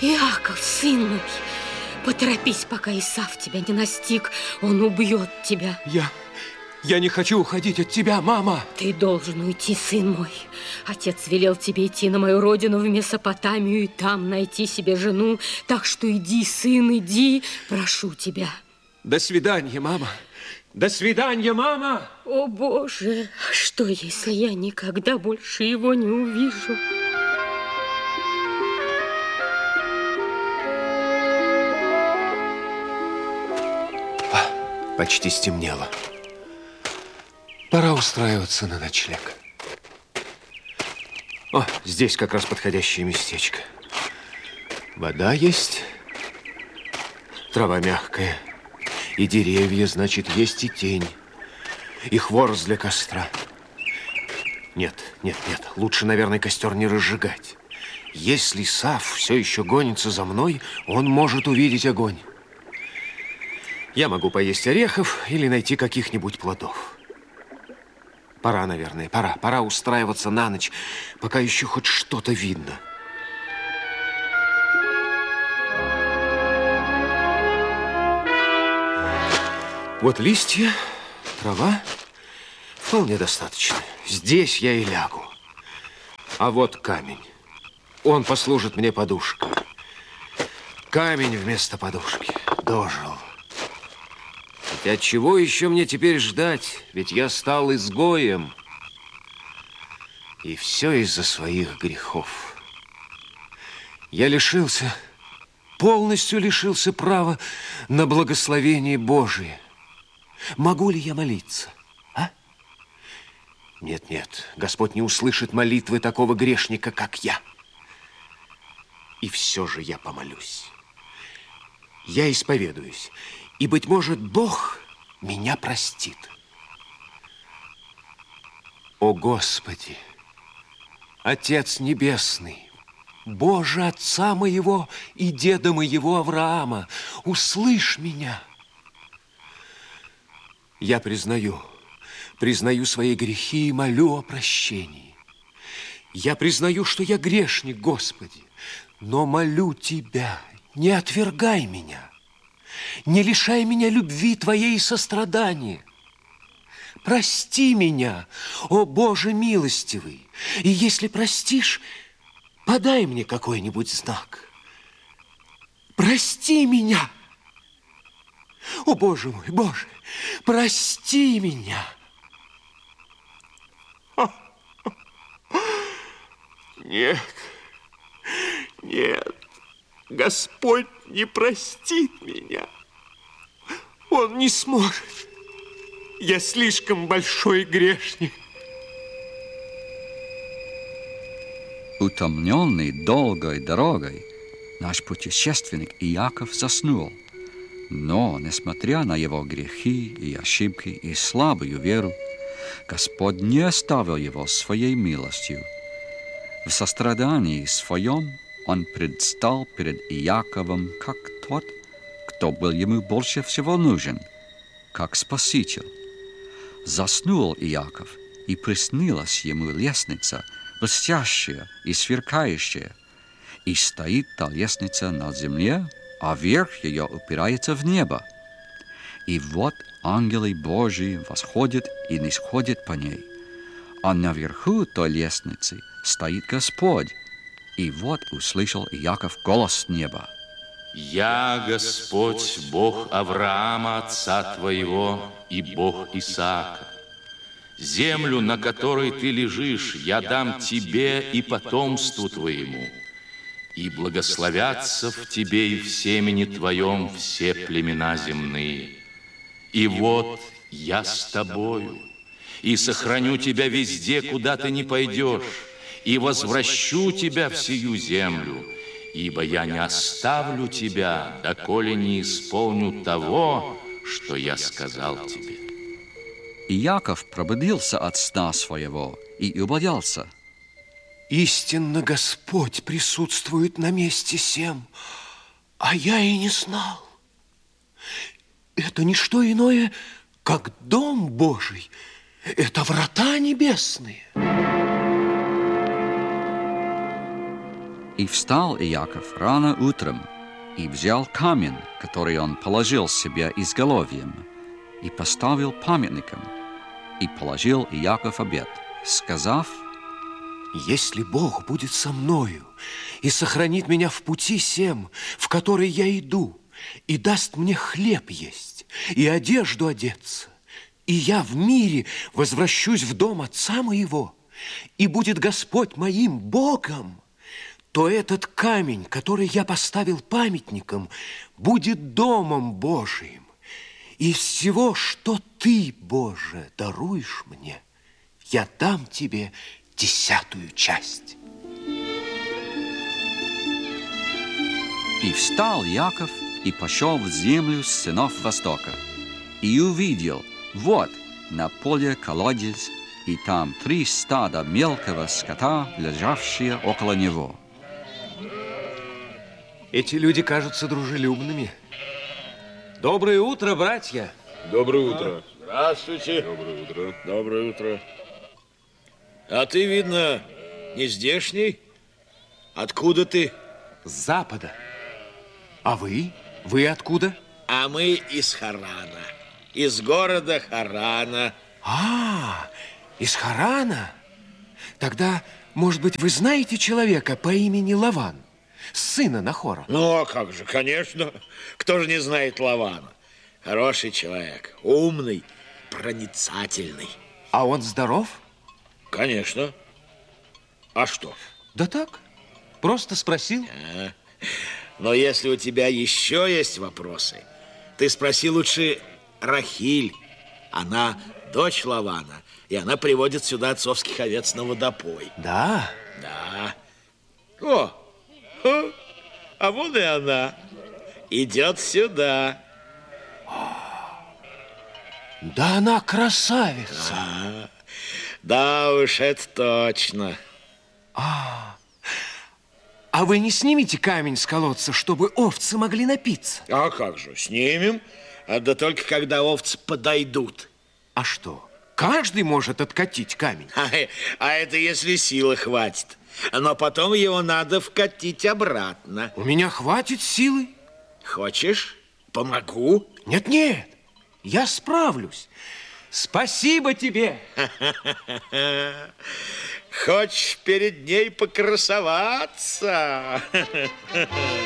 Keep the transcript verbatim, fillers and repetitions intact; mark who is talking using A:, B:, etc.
A: Иаков, сын мой, поторопись, пока Исав тебя не настиг. Он убьет тебя.
B: Я... Я не хочу уходить от тебя, мама.
A: Ты должен уйти, сын мой. Отец велел тебе идти на мою родину в Месопотамию и там найти себе жену. Так что иди, сын, иди, прошу тебя.
B: До свидания, мама. До свидания, мама.
A: О, Боже, что, если я никогда больше его не увижу?
B: Почти стемнело. Пора устраиваться на ночлег. О, здесь как раз подходящее местечко. Вода есть, трава мягкая, и деревья, значит, есть и тень, и хворост для костра. Нет, нет, нет, лучше, наверное, костер не разжигать. Если Исав все еще гонится за мной, он может увидеть огонь. Я могу поесть орехов или найти каких-нибудь плодов. Пора, наверное, пора. Пора устраиваться на ночь, пока еще хоть что-то видно. Вот листья, трава. Вполне достаточно. Здесь я и лягу. А вот камень. Он послужит мне подушкой. Камень вместо подушки. Дожил. Хотя чего еще мне теперь ждать? Ведь я стал изгоем. И все из-за своих грехов. Я лишился, полностью лишился права на благословение Божие. Могу ли я молиться? А? Нет, нет, Господь не услышит молитвы такого грешника, как я. И все же я помолюсь. Я исповедуюсь. И, быть может, Бог меня простит. О, Господи, Отец Небесный, Боже Отца моего и деда моего Авраама, услышь меня. Я признаю, признаю свои грехи и молю о прощении. Я признаю, что я грешник, Господи, но молю Тебя, не отвергай меня. Не лишай меня любви Твоей и сострадания. Прости меня, о Боже милостивый, и если простишь, подай мне какой-нибудь знак. Прости меня, о Боже мой, Боже, прости меня. Нет, нет. Господь не простит меня. Он не сможет. Я слишком большой грешник.
C: Утомленный долгой дорогой, наш путешественник Иаков заснул. Но, несмотря на его грехи и ошибки и слабую веру, Господь не оставил его своей милостью. В сострадании своем он предстал перед Иаковом как тот, кто был ему больше всего нужен, как Спаситель. Заснул Иаков, и приснилась ему лестница, блестящая и сверкающая, и стоит та лестница на земле, а верх ее упирается в небо. И вот ангелы Божии восходят и нисходят по ней, а наверху той лестницы стоит Господь. И вот услышал Иаков голос неба.
D: «Я Господь, Бог Авраама, отца твоего, и Бог Исаака. Землю, на которой ты лежишь, я дам тебе и потомству твоему, и благословятся в тебе и в семени твоем все племена земные. И вот я с тобою, и сохраню тебя везде, куда ты не пойдешь, и возвращу тебя в сию землю, ибо я не оставлю тебя, доколе не исполню того, что я сказал тебе».
C: Иаков пробудился от сна своего и убоялся.
B: Истинно Господь присутствует на месте сем, а я и не знал. Это не что иное, как дом Божий, это врата небесные.
C: И встал Иаков рано утром, и взял камень, который он положил себе изголовьем, и поставил памятником, и положил Иаков обет, сказав:
B: «Если Бог будет со мною и сохранит меня в пути сем, в который я иду, и даст мне хлеб есть, и одежду одеться, и я в мире возвращусь в дом отца моего, и будет Господь моим Богом, то этот камень, который я поставил памятником, будет домом Божиим. И всего, что ты, Боже, даруешь мне, я дам тебе десятую часть».
C: И встал Иаков и пошел в землю сынов Востока, и увидел, вот, на поле колодец, и там три стада мелкого скота, лежавшие около него.
B: Эти люди кажутся дружелюбными. Доброе утро, братья.
E: Доброе утро.
F: Здравствуйте.
E: Доброе утро.
F: Доброе утро. А ты, видно, не здешний? Откуда ты?
B: С запада. А вы? Вы откуда?
F: А мы из Харана. Из города Харана.
B: А, из Харана? Тогда, может быть, вы знаете человека по имени Лаван, сына Нахора?
F: Ну, а как же, конечно. Кто же не знает Лавана? Хороший человек, умный, проницательный.
B: А он здоров?
F: Конечно. А что?
B: Да так, просто спросил.
F: А, но если у тебя еще есть вопросы, ты спроси лучше Рахиль. Она дочь Лавана, и она приводит сюда отцовских овец на водопой.
B: Да?
F: Да. О, о, а вон и она. Идет сюда.
B: Да она красавица.
F: А, да уж, это точно.
B: А, а вы не снимете камень с колодца, чтобы овцы могли напиться?
F: А как же, снимем. А да только когда овцы подойдут.
B: А что, каждый может откатить камень?
F: А, а это если силы хватит. Но потом его надо вкатить обратно.
B: У меня хватит силы.
F: Хочешь? Помогу?
B: Нет-нет, я справлюсь. Спасибо тебе.
F: Хочешь перед ней покрасоваться?